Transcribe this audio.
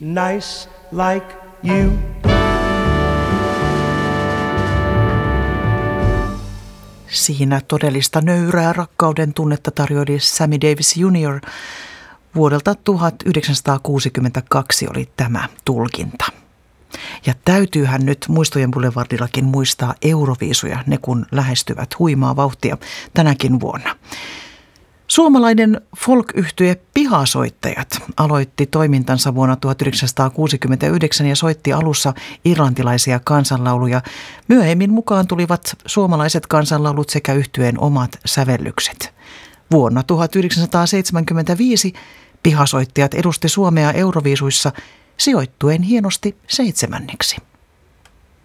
nice like you. Siinä todellista nöyrää rakkauden tunnetta tarjoili Sammy Davis Jr. Vuodelta 1962 oli tämä tulkinta. Ja täytyyhän nyt Muistojen boulevardillakin muistaa Euroviisuja, ne kun lähestyvät huimaa vauhtia tänäkin vuonna. Suomalainen folk-yhtye Pihasoittajat aloitti toimintansa vuonna 1969 ja soitti alussa irlantilaisia kansanlauluja. Myöhemmin mukaan tulivat suomalaiset kansanlaulut sekä yhtyeen omat sävellykset. Vuonna 1975 Pihasoittajat edusti Suomea Euroviisuissa sijoittuen hienosti 7.